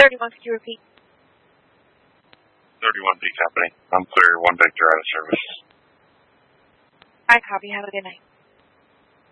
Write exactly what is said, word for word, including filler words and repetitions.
thirty-one, could you repeat? thirty-one B Company. I'm clear. One Victor out of service. I copy. Have a good night.